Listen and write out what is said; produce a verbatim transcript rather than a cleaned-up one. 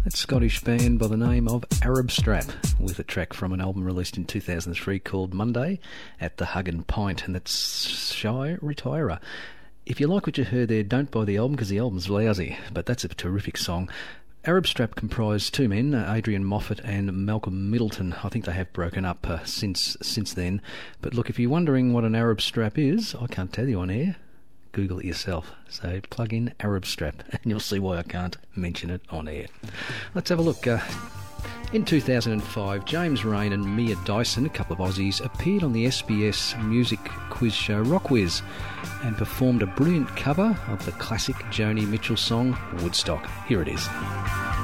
That's Scottish band by the name of Arab Strap, with a track from an album released in two thousand three called Monday at the Hug and Pint, and that's Shy Retirer. If you like what you heard there, don't buy the album because the album's lousy, but that's a terrific song. Arab Strap comprised two men, uh, Adrian Moffat and Malcolm Middleton. I think they have broken up uh, since since then. But look, if you're wondering what an Arab Strap is, I can't tell you on air. Google it yourself. So plug in Arab Strap and you'll see why I can't mention it on air. Let's have a look. Uh, in two thousand five, James Rain and Mia Dyson, a couple of Aussies, appeared on the S B S music quiz show Rock Wiz and performed a brilliant cover of the classic Joni Mitchell song Woodstock. Here it is.